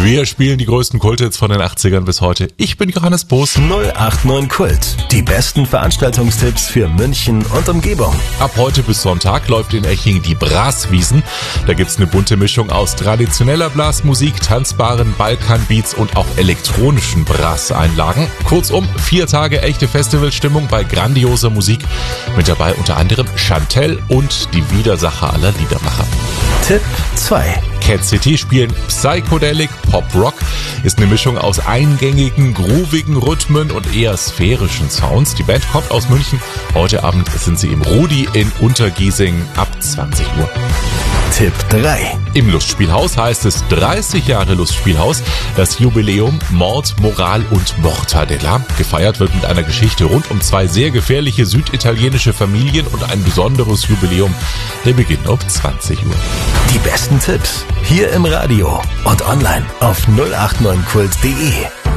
Wir spielen die größten Kulthits von den 80ern bis heute. Ich bin Johannes Boos. 089 Kult. Die besten Veranstaltungstipps für München und Umgebung. Ab heute bis Sonntag läuft in Eching die Braswiesen. Da gibt's eine bunte Mischung aus traditioneller Blasmusik, tanzbaren Balkanbeats und auch elektronischen Brasseinlagen. Kurzum, 4 Tage echte Festivalstimmung bei grandioser Musik. Mit dabei unter anderem Chantelle und die Widersacher aller Liedermacher. Tipp 2. Cat City spielen Psychedelic Pop Rock, ist eine Mischung aus eingängigen, groovigen Rhythmen und eher sphärischen Sounds. Die Band kommt aus München. Heute Abend sind sie im Rudi in Untergiesing ab 20 Uhr. Tipp 3. Im Lustspielhaus heißt es 30 Jahre Lustspielhaus. Das Jubiläum Mord, Moral und Mortadella. Gefeiert wird mit einer Geschichte rund um 2 sehr gefährliche süditalienische Familien und ein besonderes Jubiläum. Der Beginn um 20 Uhr. Die besten Tipps hier im Radio und online auf 089kult.de.